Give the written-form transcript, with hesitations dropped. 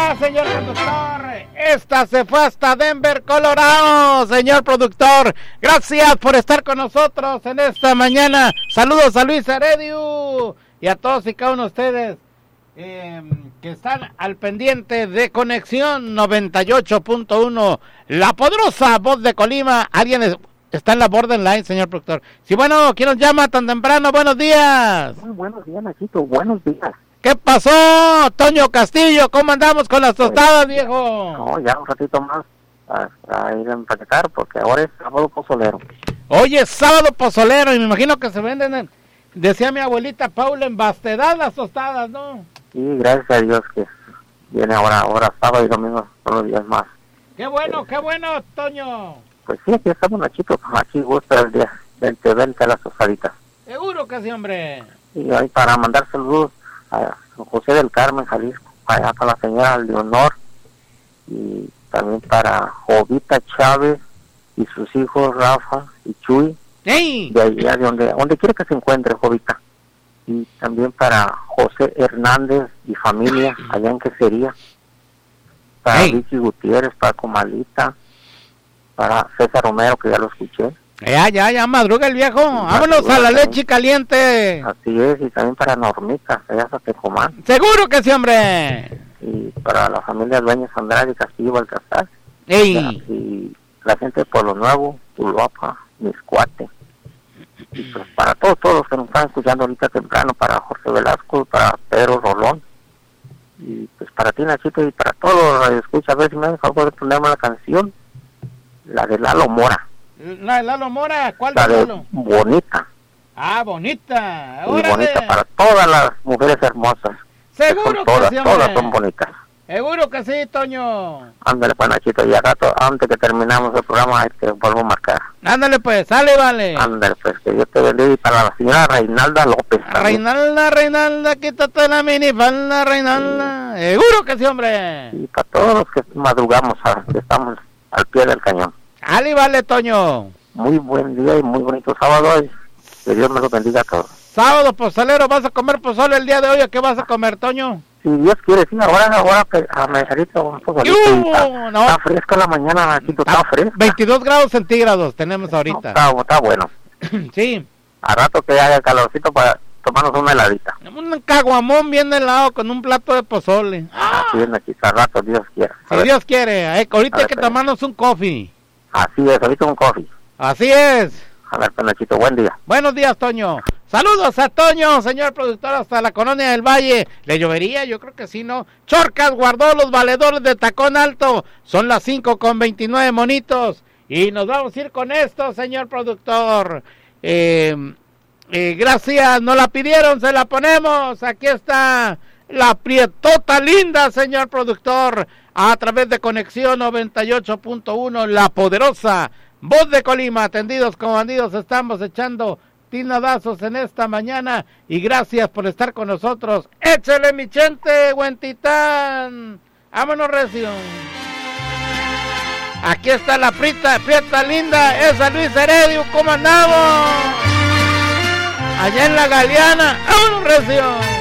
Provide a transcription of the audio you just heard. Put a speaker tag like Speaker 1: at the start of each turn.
Speaker 1: va, señor productor. Esta se fue hasta Denver, Colorado, señor productor. Gracias por estar con nosotros en esta mañana. Saludos a Luis Heredio y a todos y cada uno de ustedes que están al pendiente de Conexión 98.1, la poderosa voz de Colima. Alguien está en la borderline, señor productor. Sí, bueno, ¿quién nos llama tan temprano? Buenos días.
Speaker 2: Muy buenos días, Nachito, buenos días.
Speaker 1: ¿Qué pasó, Toño Castillo? ¿Cómo andamos con las tostadas, viejo?
Speaker 2: No, ya un ratito más a ir a empaquetar, porque ahora es sábado pozolero.
Speaker 1: Oye, sábado pozolero, y me imagino que se venden, decía mi abuelita Paula, en vastedad las tostadas, ¿no?
Speaker 2: Sí, gracias a Dios que viene ahora sábado y domingo, son los días más.
Speaker 1: Qué bueno, Toño.
Speaker 2: Pues sí, aquí estamos, Nachito, aquí gusta el día del que vente las tostaditas.
Speaker 1: Seguro que sí, hombre.
Speaker 2: Y ahí para mandar saludos a José del Carmen, Jalisco, allá para la señora Leonor, y también para Jovita Chávez y sus hijos Rafa y Chuy,
Speaker 1: ¡Ey!
Speaker 2: de allá de donde quiera que se encuentre Jovita, y también para José Hernández y familia allá en Quesería, para Vicky Gutiérrez, para Comalita, para César Romero, que ya lo escuché.
Speaker 1: Ya madruga el viejo. Vámonos a la leche caliente.
Speaker 2: Así es, y también para Normita, allá hasta Tecomán.
Speaker 1: Seguro que sí, hombre.
Speaker 2: Y para la familia Dueñas Andrade y Castillo Balcazar.
Speaker 1: ¡Ey!
Speaker 2: Y la gente de Pueblo Nuevo, Uruapa, Miscuate. Y pues para todos los que nos están escuchando ahorita temprano, para Jorge Velasco, para Pedro Rolón. Y pues para ti, Nachito, y para todos los escucha, a ver si me dejan favor de ponerme la canción, la de Lalo Mora.
Speaker 1: ¿La de Lalo Mora? ¿Cuál
Speaker 2: la
Speaker 1: de
Speaker 2: de
Speaker 1: Lalo?
Speaker 2: Bonita.
Speaker 1: Ah, Bonita.
Speaker 2: Y bonita para todas las mujeres hermosas.
Speaker 1: Seguro
Speaker 2: que
Speaker 1: que sí, hombre.
Speaker 2: Todas son bonitas.
Speaker 1: Seguro que sí, Toño.
Speaker 2: Ándale pues, Nachito, y al rato, antes que terminamos el programa, te vuelvo a marcar.
Speaker 1: Ándale pues, sale, vale.
Speaker 2: Ándale pues, que Dios te bendiga. Y para la señora Reinalda López también.
Speaker 1: Reinalda, quítate la minifalda, Reinalda. Sí. Seguro que sí, hombre.
Speaker 2: Y para todos los que madrugamos, que estamos al pie del cañón.
Speaker 1: Ale, vale, Toño.
Speaker 2: Muy buen día y muy bonito sábado, y que Dios me lo bendiga a todos.
Speaker 1: Sábado pozolero, ¿vas a comer pozole el día de hoy? ¿A qué vas a comer, Toño?
Speaker 2: Si Dios quiere, sí, ahora a mejarito un pozolito. Está fresca la mañana, Nachito, está fresca.
Speaker 1: 22 grados centígrados tenemos ahorita.
Speaker 2: No, está bueno.
Speaker 1: Sí.
Speaker 2: A rato que haya calorcito para tomarnos una heladita.
Speaker 1: Un caguamón bien helado con un plato de pozole.
Speaker 2: Así es, Nachito, a rato, Dios quiere.
Speaker 1: Si Dios quiere, ahorita hay que tomarnos un coffee.
Speaker 2: Así es, ahorita un coffee.
Speaker 1: Así es.
Speaker 2: A ver, Nachito, buen día.
Speaker 1: Buenos días, Toño. Saludos a Toño, señor productor, hasta la Colonia del Valle. ¿Le llovería? Yo creo que sí, ¿no? Chorcas guardó los valedores de Tacón Alto. Son las 5:29, monitos. Y nos vamos a ir con esto, señor productor. Gracias, nos la pidieron, se la ponemos. Aquí está la prietota linda, señor productor. A través de Conexión 98.1, la poderosa voz de Colima. Atendidos como bandidos, estamos echando tinadazos en esta mañana. Y gracias por estar con nosotros. Échale, mi gente, Huentitán. Vámonos, recio. Aquí está la prieta linda, esa Luis Heredio. ¿Cómo andamos? Allá en la Galeana. Vámonos, recio.